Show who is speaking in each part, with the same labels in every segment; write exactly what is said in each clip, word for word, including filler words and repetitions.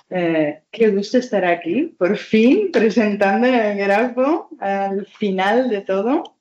Speaker 1: Eh, qué gusto estar aquí, por fin, presentando el grafo al final de todo.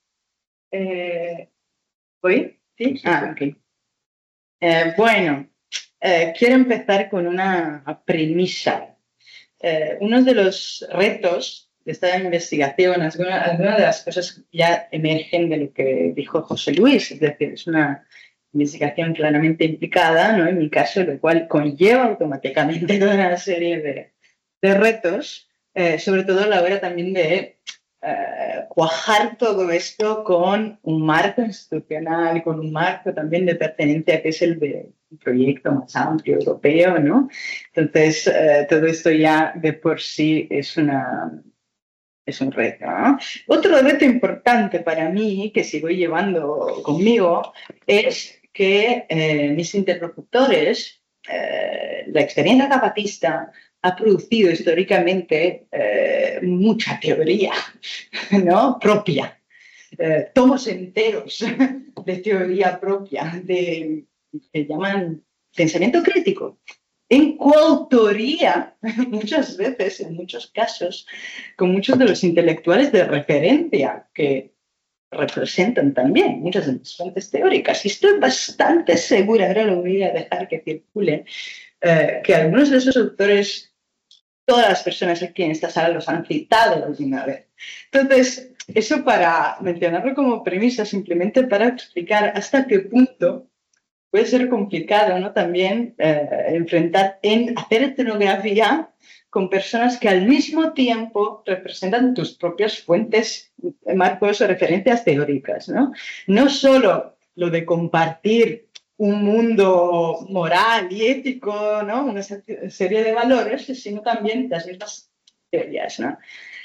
Speaker 1: Eh, ¿Voy? ¿Sí? Ah, ok. Eh, bueno, eh, quiero empezar con una premisa. Eh, uno de los retos de esta investigación, algunas alguna de las cosas ya emergen de lo que dijo José Luis, es decir, es una investigación claramente implicada, ¿no? En mi caso, lo cual conlleva automáticamente toda una serie de, de retos, eh, sobre todo a la hora también de eh, cuajar todo esto con un marco institucional, con un marco también de pertenencia que es el de un proyecto más amplio europeo, ¿no? Entonces, eh, todo esto ya de por sí es una... Es un reto, ¿no? Otro reto importante para mí, que sigo llevando conmigo, es que eh, mis interlocutores, eh, la experiencia zapatista ha producido históricamente eh, mucha teoría, ¿no? Propia, eh, tomos enteros de teoría propia, de que llaman pensamiento crítico, en coautoría, muchas veces, en muchos casos, con muchos de los intelectuales de referencia que representan también muchas de las fuentes teóricas. Y estoy bastante segura, ahora lo voy a dejar que circule, eh, que algunos de esos autores, todas las personas aquí en esta sala los han citado alguna vez. Entonces, eso para mencionarlo como premisa, simplemente para explicar hasta qué punto puede ser complicado, ¿no? También eh, enfrentar, en hacer etnografía con personas que al mismo tiempo representan tus propias fuentes, marcos o referencias teóricas, ¿no? No solo lo de compartir un mundo moral y ético, ¿no? Una serie de valores, sino también las mismas teorías, ¿no?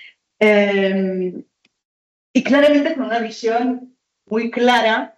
Speaker 1: Eh, y claramente con una visión muy clara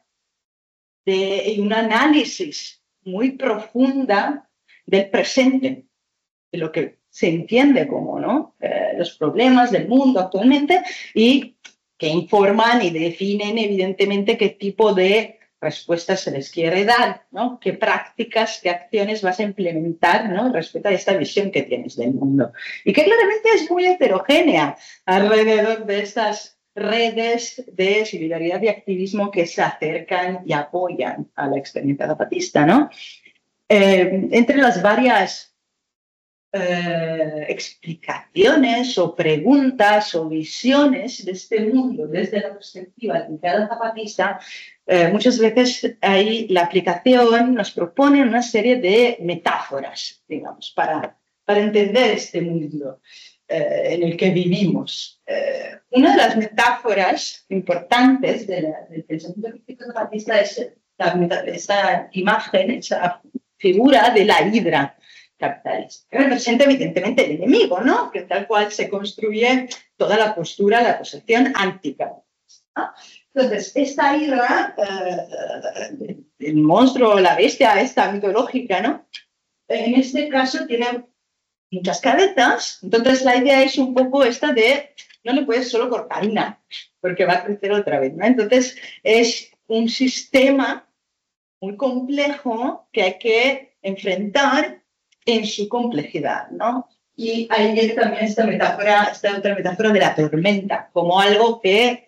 Speaker 1: de un análisis muy profunda del presente, de lo que se entiende como, ¿no? Eh, los problemas del mundo actualmente y que informan y definen evidentemente qué tipo de respuestas se les quiere dar, ¿no? Qué prácticas, qué acciones vas a implementar, ¿no? Respecto a esta visión que tienes del mundo. Y que claramente es muy heterogénea alrededor de estas redes de solidaridad y activismo que se acercan y apoyan a la experiencia zapatista, ¿no? Eh, entre las varias eh, explicaciones o preguntas o visiones de este mundo desde la perspectiva de cada zapatista, eh, muchas veces ahí la aplicación nos propone una serie de metáforas, digamos, para, para entender este mundo eh, en el que vivimos. Eh, una de las metáforas importantes de la, del pensamiento crítico zapatista es la, esa imagen, esa figura de la hidra capitalista, que representa evidentemente el enemigo, ¿no? Que tal cual se construye toda la postura, la posición anticapitalista, ¿no? Entonces, esta hidra, eh, el monstruo, la bestia esta mitológica, ¿no? En este caso tiene muchas cabezas, entonces la idea es un poco esta de no le puedes solo cortar una, porque va a crecer otra vez, ¿no? Entonces, es un sistema muy complejo que hay que enfrentar en su complejidad, ¿no? Y ahí viene también esta metáfora, esta otra metáfora de la tormenta, como algo que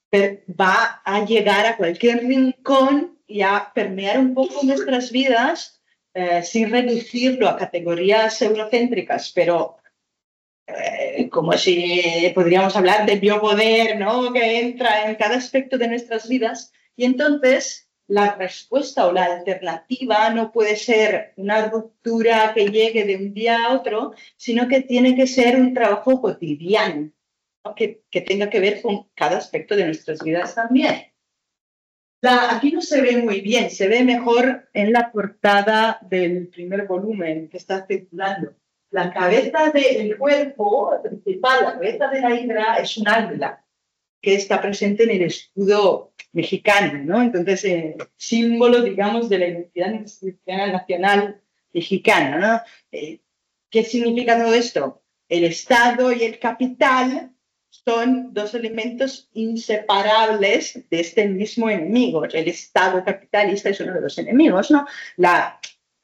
Speaker 1: va a llegar a cualquier rincón y a permear un poco nuestras vidas eh, sin reducirlo a categorías eurocéntricas, pero eh, como si podríamos hablar de biopoder, ¿no? Que entra en cada aspecto de nuestras vidas. Y entonces la respuesta o la alternativa no puede ser una ruptura que llegue de un día a otro, sino que tiene que ser un trabajo cotidiano, ¿no? que, que tenga que ver con cada aspecto de nuestras vidas también. La, aquí no se ve muy bien, se ve mejor en la portada del primer volumen que está circulando. La cabeza del cuerpo principal, la cabeza de la hidra, es un águila que está presente en el escudo mexicano, ¿no? Entonces, eh, símbolo, digamos, de la identidad institucional nacional mexicana, ¿no? Eh, ¿Qué significa todo esto? El Estado y el capital son dos elementos inseparables de este mismo enemigo. El Estado capitalista es uno de los enemigos, ¿no? La,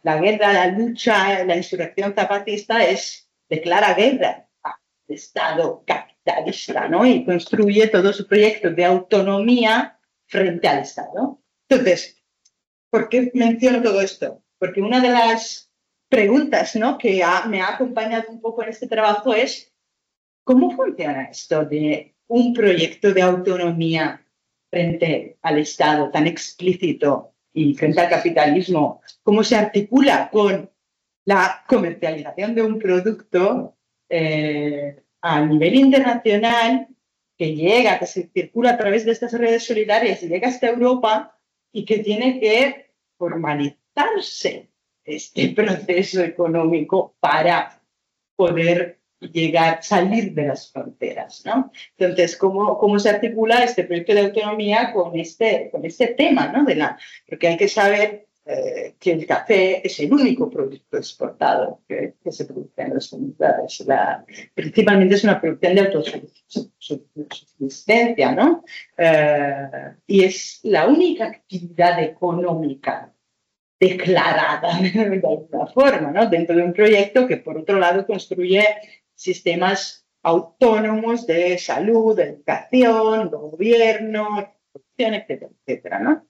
Speaker 1: la guerra, la lucha, la insurrección zapatista es declara guerra al Estado capitalista, ¿no? Y construye todo su proyecto de autonomía frente al Estado. Entonces, ¿por qué menciono todo esto? Porque una de las preguntas, ¿no?, que ha, me ha acompañado un poco en este trabajo es ¿cómo funciona esto de un proyecto de autonomía frente al Estado tan explícito y frente al capitalismo? ¿Cómo se articula con la comercialización de un producto eh, a nivel internacional que llega, que se circula a través de estas redes solidarias y llega hasta Europa y que tiene que formalizarse este proceso económico para poder llegar, salir de las fronteras, ¿no? Entonces, ¿cómo, cómo se articula este proyecto de autonomía con este, con este tema, ¿no? De la, porque hay que saber eh, que el café es el único producto exportado que, que se produce en las comunidades. La, principalmente es una producción de autosuficiencia, ¿no? Eh, y es la única actividad económica declarada de alguna forma, ¿no?, dentro de un proyecto que, por otro lado, construye sistemas autónomos de salud, de educación, de gobierno, etcétera, etcétera, ¿no?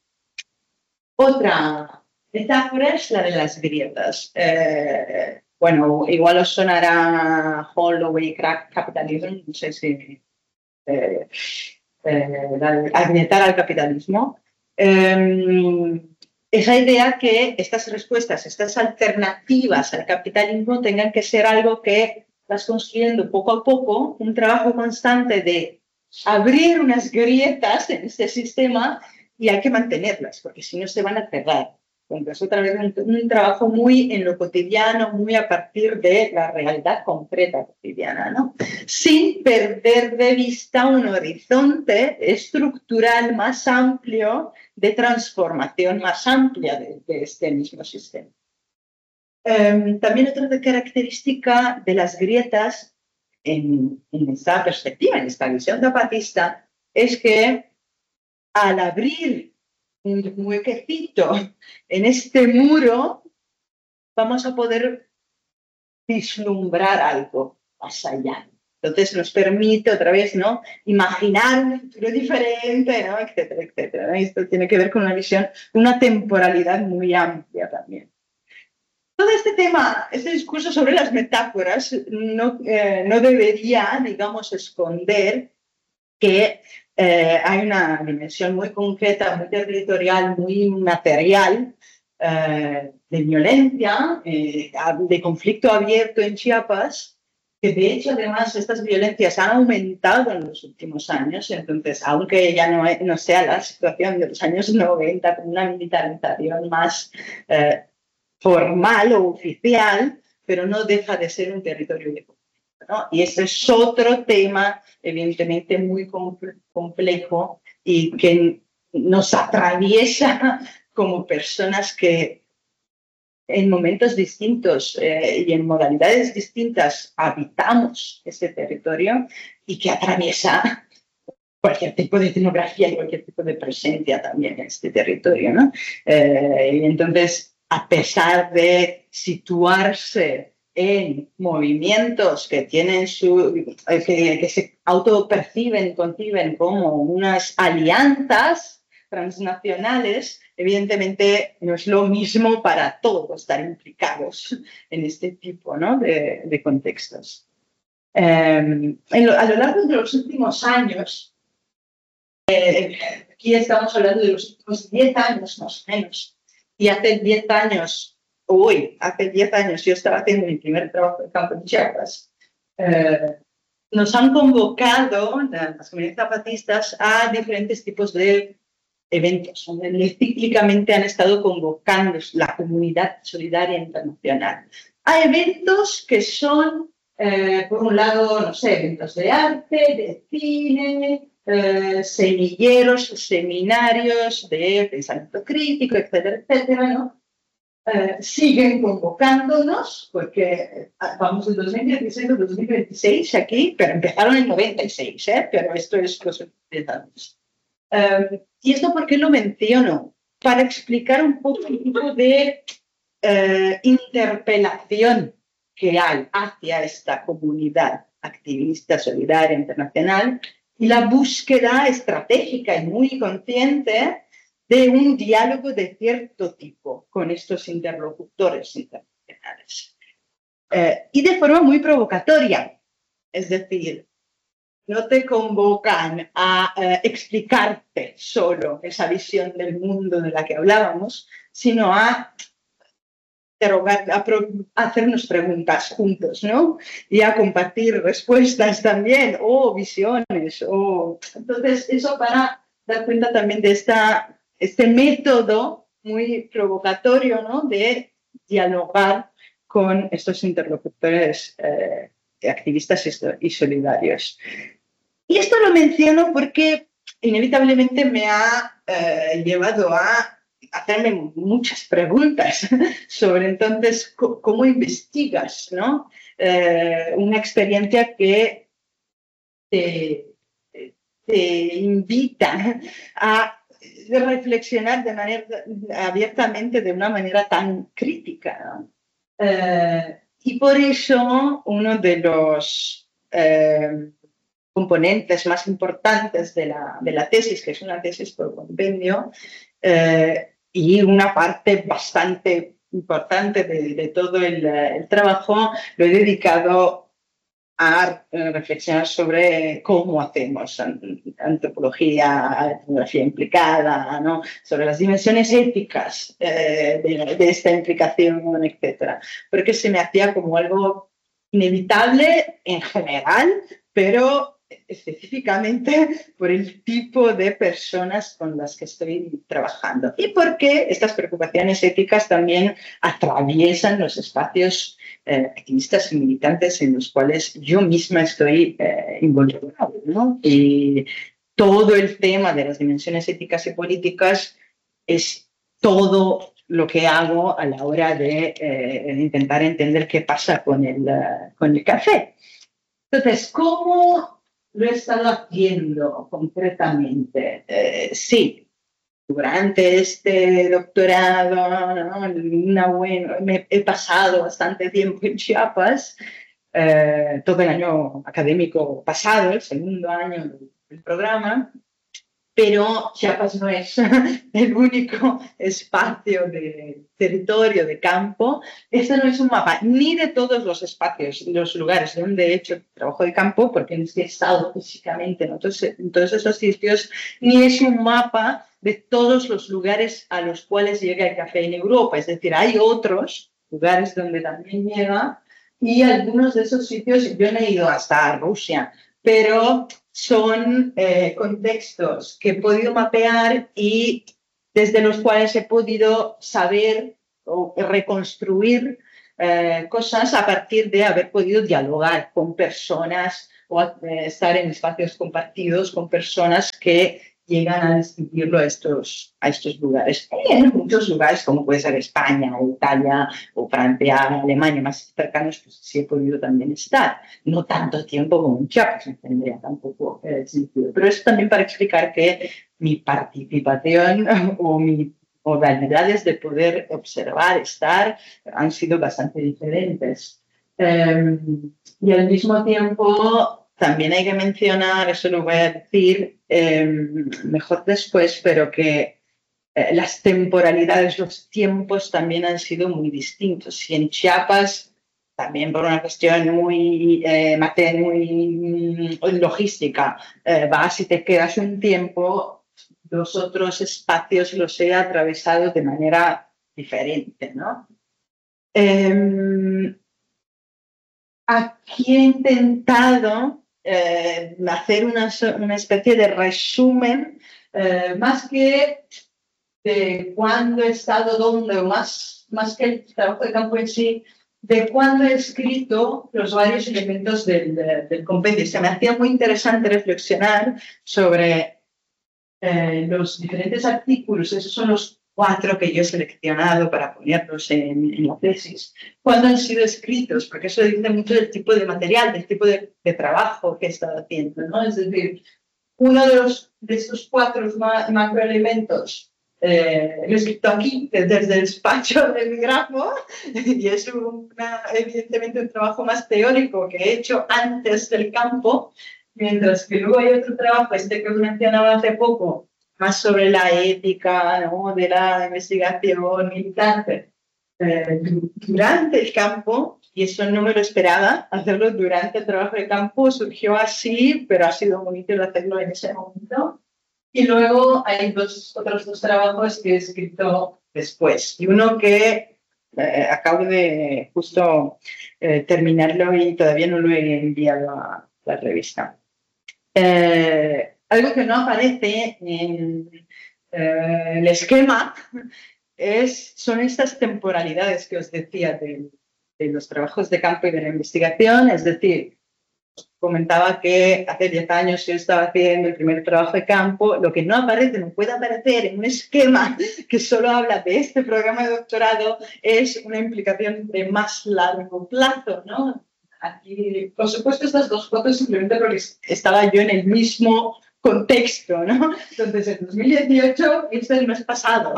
Speaker 1: Otra metáfora es la de las grietas. Eh, bueno, igual os sonará Holloway, Crack Capitalism, no sé si eh, eh, agrietar al capitalismo. Eh, esa idea que estas respuestas, estas alternativas al capitalismo tengan que ser algo que vas construyendo poco a poco, un trabajo constante de abrir unas grietas en este sistema y hay que mantenerlas, porque si no se van a cerrar. Entonces, otra vez, un, un trabajo muy en lo cotidiano, muy a partir de la realidad concreta cotidiana, ¿no? Sin perder de vista un horizonte estructural más amplio, de transformación más amplia de, de este mismo sistema. Um, también otra característica de las grietas en, en esta perspectiva, en esta visión zapatista, es que al abrir un huequecito en este muro, vamos a poder vislumbrar algo más allá. Entonces nos permite otra vez, ¿no?, imaginar un futuro diferente, ¿no?, etcétera, etcétera, ¿no? Esto tiene que ver con una visión, una temporalidad muy amplia también. Todo este tema, este discurso sobre las metáforas no, eh, no debería, digamos, esconder que eh, hay una dimensión muy concreta, muy territorial, muy material eh, de violencia, eh, de conflicto abierto en Chiapas, que de hecho además estas violencias han aumentado en los últimos años. Entonces, aunque ya no, no sea la situación de los años noventa con una militarización más eh, formal o oficial, pero no deja de ser un territorio de conflicto, ¿no? Y ese es otro tema, evidentemente, muy complejo y que nos atraviesa como personas que en momentos distintos eh, y en modalidades distintas habitamos ese territorio y que atraviesa cualquier tipo de etnografía y cualquier tipo de presencia también en este territorio, ¿no? Eh, y entonces, a pesar de situarse en movimientos que tienen su, que, que se autoperciben, conciben como unas alianzas transnacionales, evidentemente no es lo mismo para todos estar implicados en este tipo, ¿no?, de, de contextos. Eh, en lo, a lo largo de los últimos años, eh, aquí estamos hablando de los últimos diez años más o menos, y hace diez años, hoy, hace diez años, yo estaba haciendo mi primer trabajo de campo en Chiapas, eh, nos han convocado las comunidades zapatistas a diferentes tipos de eventos, donde cíclicamente han estado convocando la comunidad solidaria internacional a eventos que son, eh, por un lado, no sé, eventos de arte, de cine, Eh, semilleros, seminarios de pensamiento crítico, etcétera, etcétera, ¿no? Eh, siguen convocándonos, porque vamos del dos mil dieciséis al dos mil veintiséis aquí, pero empezaron en noventa y seis, ¿eh? Pero esto es los diez años. Eh, ¿Y esto por qué lo menciono? Para explicar un poco el tipo de eh, interpelación que hay hacia esta comunidad activista, solidaria, internacional, y la búsqueda estratégica y muy consciente de un diálogo de cierto tipo con estos interlocutores internacionales. Eh, y de forma muy provocatoria, es decir, no te convocan a eh, explicarte solo esa visión del mundo de la que hablábamos, sino a interrogar, a, pro, a hacernos preguntas juntos, ¿no? Y a compartir respuestas también, o visiones, o... Entonces, eso para dar cuenta también de esta, este método muy provocatorio, ¿no? De dialogar con estos interlocutores eh, activistas y solidarios. Y esto lo menciono porque inevitablemente me ha eh, llevado a hacerme muchas preguntas sobre entonces cómo investigas, ¿no? Eh, una experiencia que te, te invita a reflexionar de manera abiertamente, de una manera tan crítica, ¿no? Eh, y por eso uno de los eh, componentes más importantes de la, de la tesis, que es una tesis por compendio, eh, y una parte bastante importante de, de todo el, el trabajo, lo he dedicado a reflexionar sobre cómo hacemos antropología, etnografía implicada, ¿no? Sobre las dimensiones éticas eh, de, de esta implicación, etcétera. Porque se me hacía como algo inevitable en general, pero específicamente por el tipo de personas con las que estoy trabajando y porque estas preocupaciones éticas también atraviesan los espacios eh, activistas y militantes en los cuales yo misma estoy eh, involucrada, ¿no? Y todo el tema de las dimensiones éticas y políticas es todo lo que hago a la hora de eh, intentar entender qué pasa con el, uh, con el café. Entonces, ¿cómo lo he estado haciendo concretamente? Eh, sí, durante este doctorado, ¿no? Una buena, me he pasado bastante tiempo en Chiapas, eh, todo el año académico pasado, el segundo año del programa, pero Chiapas no es el único espacio de territorio, de campo. Este no es un mapa ni de todos los espacios, los lugares donde he hecho trabajo de campo, porque no he estado físicamente en, otros, en todos esos sitios, ni es un mapa de todos los lugares a los cuales llega el café en Europa. Es decir, hay otros lugares donde también llega y algunos de esos sitios, yo no he ido hasta Rusia, pero son eh, contextos que he podido mapear y desde los cuales he podido saber o reconstruir eh, cosas a partir de haber podido dialogar con personas o eh, estar en espacios compartidos con personas que llegan a describirlo a estos, a estos lugares. Y en muchos lugares, como puede ser España, o Italia, o Francia, Alemania, más cercanos, pues sí he podido también estar. No tanto tiempo como en Chiapas, no tendría tampoco eh, sentido. Pero es también para explicar que mi participación o mis modalidades de poder observar, estar, han sido bastante diferentes. Eh, y al mismo tiempo, también hay que mencionar, eso lo voy a decir eh, mejor después, pero que eh, las temporalidades, los tiempos también han sido muy distintos. Y en Chiapas, también por una cuestión muy, eh, muy logística, eh, vas y te quedas un tiempo, los otros espacios los he atravesado de manera diferente, ¿no? Eh, aquí he intentado Eh, hacer una, una, especie de resumen, eh, más que de cuándo he estado dónde, más, más que el trabajo de campo en sí, de cuándo he escrito los varios elementos del, del compendio. Se me hacía muy interesante reflexionar sobre eh, los diferentes artículos, esos son los cuatro que yo he seleccionado para ponerlos en, en la tesis, cuándo han sido escritos, porque eso dice mucho del tipo de material, del tipo de, de trabajo que he estado haciendo, ¿no? Es decir, uno de, los, de estos cuatro ma macroelementos Eh, lo he escrito aquí, desde el despacho del grafo, y es una, evidentemente un trabajo más teórico que he hecho antes del campo, mientras que luego hay otro trabajo, este que os mencionaba hace poco, más sobre la ética, ¿no?, de la investigación militante, eh, durante el campo, y eso no me lo esperaba, hacerlo durante el trabajo de campo surgió así, pero ha sido bonito hacerlo en ese momento. Y luego hay dos, otros dos trabajos que he escrito después. Y uno que eh, acabo de justo eh, terminarlo y todavía no lo he enviado a la revista. Eh, algo que no aparece en eh, el esquema es, son estas temporalidades que os decía de, de los trabajos de campo y de la investigación. Es decir, comentaba que hace diez años yo estaba haciendo el primer trabajo de campo. Lo que no aparece, no puede aparecer en un esquema que solo habla de este programa de doctorado, es una implicación de más largo plazo, ¿no? Aquí, por supuesto, estas dos fotos simplemente porque estaba yo en el mismo contexto, ¿no? Entonces, en dos mil dieciocho, este es el mes pasado,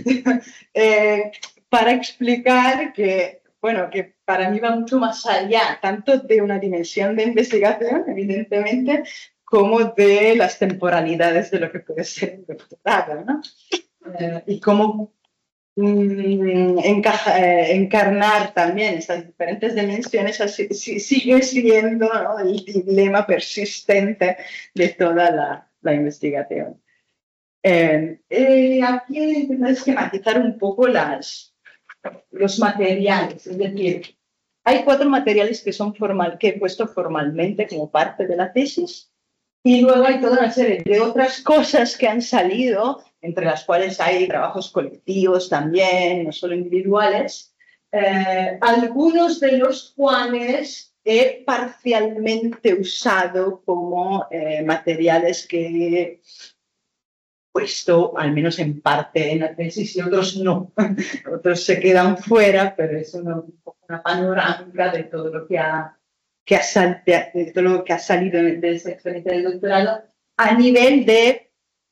Speaker 1: eh, para explicar que, bueno, que para mí va mucho más allá, tanto de una dimensión de investigación, evidentemente, como de las temporalidades de lo que puede ser un doctorado, ¿no? Eh, y cómo mm, encaja, eh, encarnar también estas diferentes dimensiones así, sí, sigue siendo, ¿no?, el dilema persistente de toda la, la investigación. Eh, eh, aquí intento esquematizar un poco las, los materiales, es decir, hay cuatro materiales que, son formal, que he puesto formalmente como parte de la tesis, y luego hay toda una serie de otras cosas que han salido, entre las cuales hay trabajos colectivos también, no solo individuales, eh, algunos de los cuales he parcialmente usado como eh, materiales que he puesto, al menos en parte, en la tesis, y otros no. Otros se quedan fuera, pero es una, una panorámica de todo lo que ha, que ha, sal, de todo lo que ha salido de esa experiencia del doctorado a nivel de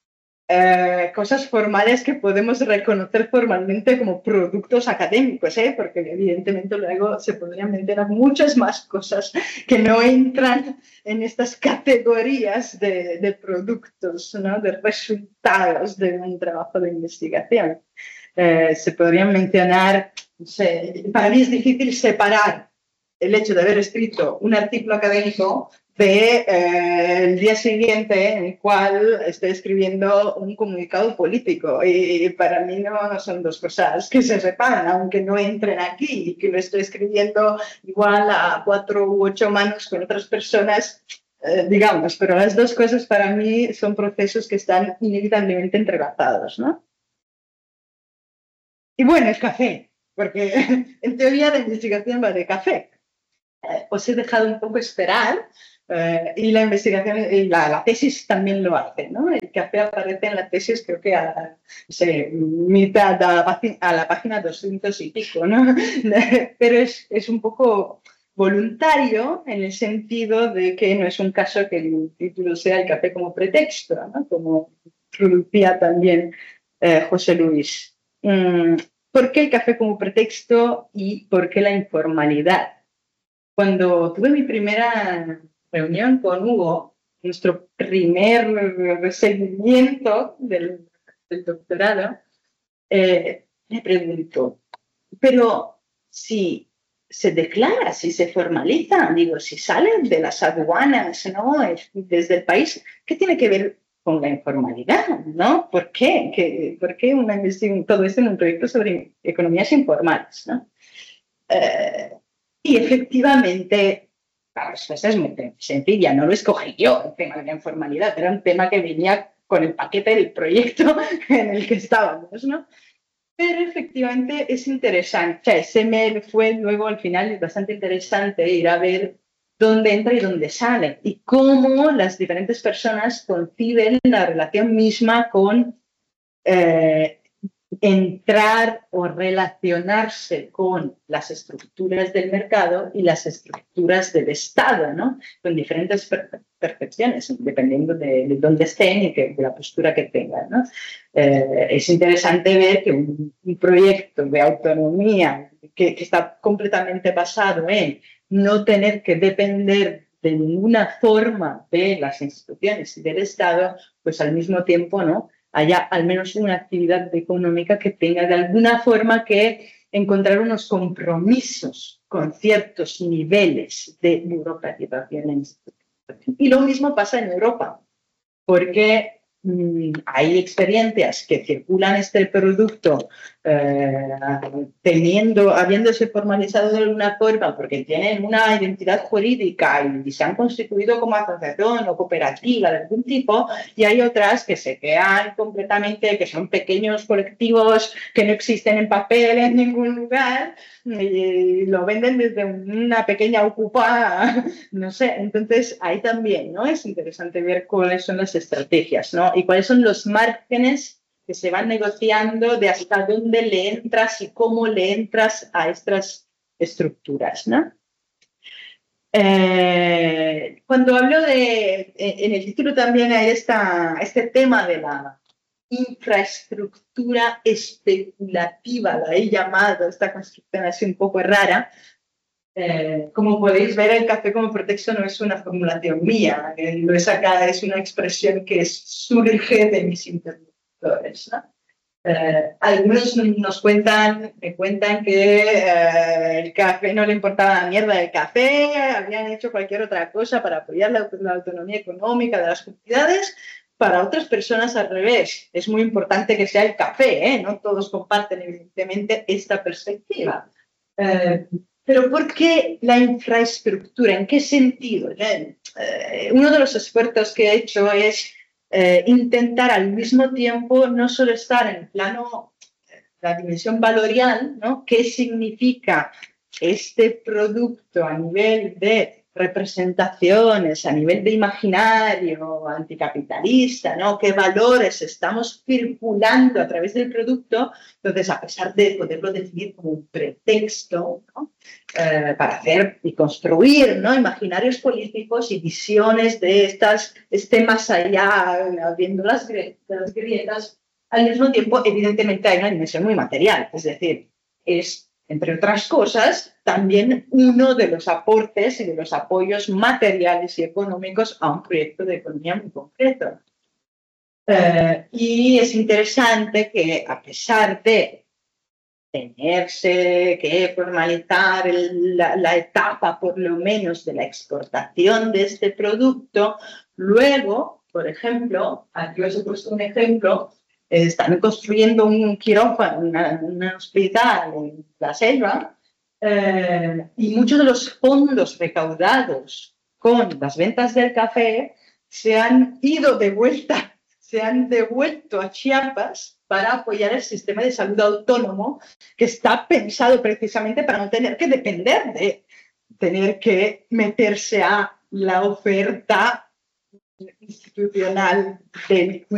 Speaker 1: eh, cosas formales que podemos reconocer formalmente como productos académicos, ¿eh? Porque evidentemente luego se podrían mencionar muchas más cosas que no entran en estas categorías de, de productos, ¿no?, de resultados de un trabajo de investigación. Eh, se podrían mencionar, no sé, para mí es difícil separar el hecho de haber escrito un artículo académico de eh, el día siguiente en el cual estoy escribiendo un comunicado político, y, y para mí no, no son dos cosas que se separan, aunque no entren aquí, y que lo estoy escribiendo igual a cuatro u ocho manos con otras personas, eh, digamos, pero las dos cosas para mí son procesos que están inevitablemente entrelazados, ¿no? Y bueno, el café, porque en teoría la investigación va de café. Eh, os he dejado un poco esperar, eh, y la investigación y la, la tesis también lo hace, ¿no? El café aparece en la tesis, creo que a, no sé, mitad a la, a la página doscientos y pico, ¿no? Pero es, es un poco voluntario en el sentido de que no es un caso que el título sea el café como pretexto, ¿no?, como producía también eh, José Luis. Mm, ¿por qué el café como pretexto y por qué la informalidad? Cuando tuve mi primera reunión con Hugo, nuestro primer seguimiento del, del doctorado, eh, me preguntó, pero si se declara, si se formaliza, digo, si salen de las aduanas, ¿no?, desde el país, ¿qué tiene que ver con la informalidad, ¿no? ¿Por qué? ¿Qué, ¿Por qué una, todo esto en un proyecto sobre economías informales, ¿no? Eh, Y efectivamente, la respuesta es muy sencilla, no lo escogí yo, el tema de la informalidad, era un tema que venía con el paquete del proyecto en el que estábamos, ¿no? Pero efectivamente es interesante, o sea, ese me fue luego al final es bastante interesante ir a ver dónde entra y dónde sale, y cómo las diferentes personas conciben la relación misma con, eh, entrar o relacionarse con las estructuras del mercado y las estructuras del Estado, ¿no? Con diferentes per percepciones, dependiendo de, de dónde estén y que, de la postura que tengan, ¿no? Eh, es interesante ver que un, un proyecto de autonomía que, que está completamente basado en no tener que depender de ninguna forma de las instituciones y del Estado, pues al mismo tiempo, ¿no?, haya al menos una actividad económica que tenga de alguna forma que encontrar unos compromisos con ciertos niveles de burocratización e institucionalización. Y lo mismo pasa en Europa, porque mmm, hay experiencias que circulan este producto eh, teniendo, habiéndose formalizado de alguna forma porque tienen una identidad jurídica y se han constituido como asociación o cooperativa de algún tipo, y hay otras que se quedan completamente, que son pequeños colectivos que no existen en papel en ningún lugar y lo venden desde una pequeña ocupada, no sé. Entonces ahí también, ¿no?, es interesante ver cuáles son las estrategias, ¿no?, y cuáles son los márgenes que se van negociando de hasta dónde le entras y cómo le entras a estas estructuras, ¿no? Eh, cuando hablo de, en el título también hay esta, este tema de la infraestructura especulativa, la he llamado, esta construcción así un poco rara. Eh, como podéis ver, el café como pretexto no es una formulación mía, eh, lo he sacado, es una expresión que surge de mis interlocutores, ¿no? Eh, algunos nos cuentan, me cuentan que eh, el café no le importaba la mierda del café, habían hecho cualquier otra cosa para apoyar la, la autonomía económica de las comunidades. Para otras personas al revés, es muy importante que sea el café, ¿eh? No todos comparten evidentemente esta perspectiva. Eh, pero ¿por qué la infraestructura? ¿En qué sentido? Eh, uno de los esfuerzos que he hecho es Eh, intentar al mismo tiempo no solo estar en el plano, la dimensión valorial, ¿no?, qué significa este producto a nivel de representaciones, a nivel de imaginario anticapitalista, ¿no?, qué valores estamos circulando a través del producto. Entonces, a pesar de poderlo definir como un pretexto, ¿no?, eh, para hacer y construir, ¿no?, imaginarios políticos y visiones de estas, este más allá, viendo las, las grietas, al mismo tiempo, evidentemente, hay una dimensión muy material, es decir, es, entre otras cosas, también uno de los aportes y de los apoyos materiales y económicos a un proyecto de economía muy concreto. Eh, y es interesante que, a pesar de tenerse que formalizar el, la, la etapa, por lo menos, de la exportación de este producto, luego, por ejemplo, aquí os he puesto un ejemplo, están construyendo un quirófano, una, un hospital en la selva, eh, y muchos de los fondos recaudados con las ventas del café se han ido de vuelta, se han devuelto a Chiapas para apoyar el sistema de salud autónomo, que está pensado precisamente para no tener que depender de tener que meterse a la oferta institucional del